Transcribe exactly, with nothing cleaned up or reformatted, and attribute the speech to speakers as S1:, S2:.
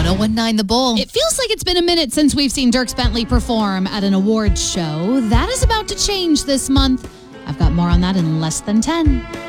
S1: oh one nine The Bull.
S2: It feels like it's been a minute since we've seen Dierks Bentley perform at an awards show. That is about to change this month. I've got more on that in less than ten.